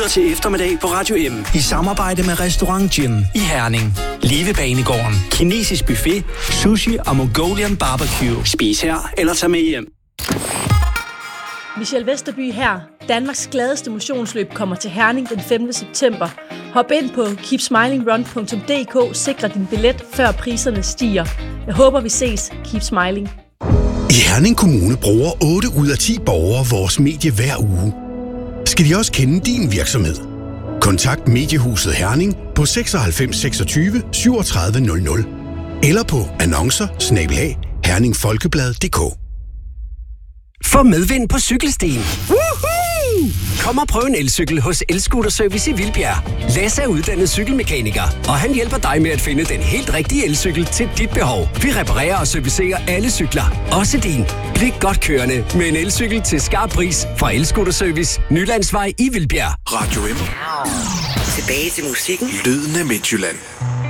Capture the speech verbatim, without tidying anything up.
lytter til Eftermiddag på Radio M i samarbejde med Restaurant Gin i Herning. Levebanegården, kinesisk buffet, sushi og Mongolian barbecue. Spis her eller tag med hjem. Michelle Vesterby her. Danmarks gladeste motionsløb kommer til Herning den femte september. Hop ind på keep smiling run punktum d k, sikre din billet, før priserne stiger. Jeg håber, vi ses. Keep smiling. I Herning Kommune bruger otte ud af ti borgere vores medie hver uge. Skal de også kende din virksomhed? Kontakt Mediehuset Herning på seksoghalvfems seksogtyve syvogtredive nul nul eller på annoncer snabel-a herningfolkeblad punktum d k. Få medvind på cykelstien. Woohoo! Kom og prøv en elcykel hos Elscooterservice i Vildbjerg. Lasse er uddannet cykelmekaniker, og han hjælper dig med at finde den helt rigtige elcykel til dit behov. Vi reparerer og servicerer alle cykler, også din. Bliv godt kørende med en elcykel til skarp pris fra Elscooterservice, Nylandsvej i Vildbjerg. Radio M. Tilbage til musikken. Lyden af Midtjylland.